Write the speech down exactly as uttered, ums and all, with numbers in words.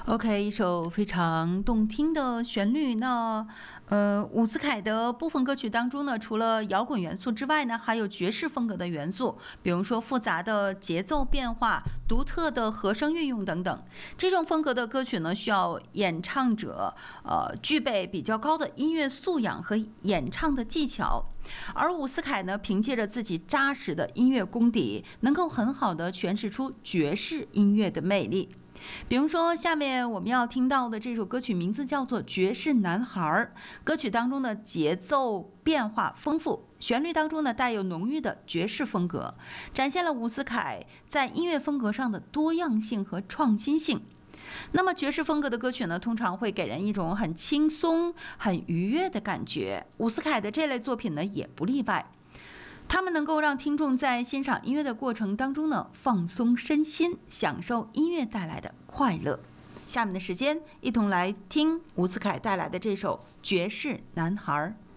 OK，一首非常动听的旋律。那，呃，伍思凯的部分歌曲当中呢，除了摇滚元素之外呢，还有爵士风格的元素，比如说复杂的节奏变化、独特的和声运用等等。这种风格的歌曲呢，需要演唱者呃具备比较高的音乐素养和演唱的技巧。而伍思凯呢，凭借着自己扎实的音乐功底，能够很好的诠释出爵士音乐的魅力。比如说，下面我们要听到的这首歌曲名字叫做《爵士男孩》。歌曲当中的节奏变化丰富，旋律当中呢带有浓郁的爵士风格，展现了伍思凯在音乐风格上的多样性和创新性。那么爵士风格的歌曲呢，通常会给人一种很轻松、很愉悦的感觉。伍思凯的这类作品呢，也不例外。他们能够让听众在欣赏音乐的过程当中呢，放松身心，享受音乐带来的快乐。下面的时间，一同来听伍思凯带来的这首《爵士男孩》。